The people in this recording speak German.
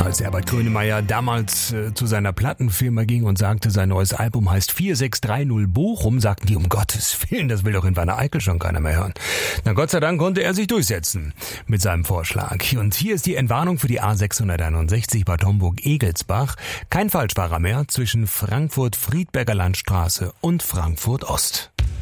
als Herbert Grönemeyer damals zu seiner Plattenfirma ging und sagte, sein neues Album heißt 4630 Bochum, sagten die, um Gottes Willen, das will doch in Wanne Eickel schon keiner mehr hören. Na Gott sei Dank konnte er sich durchsetzen mit seinem Vorschlag. Und hier ist die Entwarnung für die A661 Bad Homburg-Egelsbach. Kein Falschfahrer mehr zwischen Frankfurt-Friedberger Landstraße und Frankfurt-Ost.